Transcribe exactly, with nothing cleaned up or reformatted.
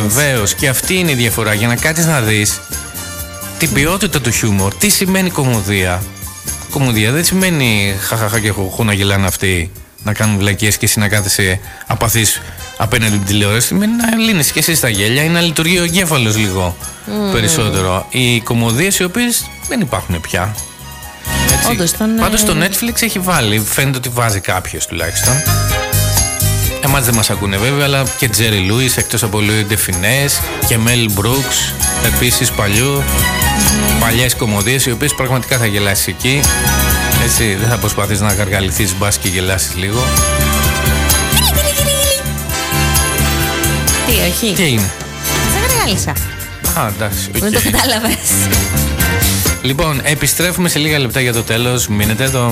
Βεβαίως. Και αυτή είναι η διαφορά. Για να κάτσεις να δεις την ποιότητα του χιούμορ. Τι σημαίνει κωμωδία. Κωμωδία δεν σημαίνει χαχαχα και χουχού να γελάνε αυτοί, να κάνουν βλακίες και εσύ να κάθεσαι απαθής απέναντι την τηλεόραση. Σημαίνει να λύνεις και εσύ στα γέλια ή να λειτουργεί ο εγκέφαλος λίγο mm. περισσότερο. Οι κωμωδίες οι οποίες δεν υπάρχουν πια. Όντως, τον... Πάντως το Netflix έχει βάλει, φαίνεται ότι βάζει κάποιος τουλάχιστον. Εμάς δεν μας ακούνε βέβαια, αλλά και Jerry Lewis, εκτός από Louis de Funès και Mel Brooks, επίσης παλιού, mm. παλιές κωμωδίες οι οποίες πραγματικά θα γελάσεις εκεί. Έτσι, δεν θα προσπαθείς να γαργαληθείς, μπας και γελάσεις λίγο. Τι, όχι. Τι είναι. Δεν γαργάλισα. Α, εντάξει. Okay. Δεν το κατάλαβες. Λοιπόν, επιστρέφουμε σε λίγα λεπτά για το τέλος. Μείνετε εδώ.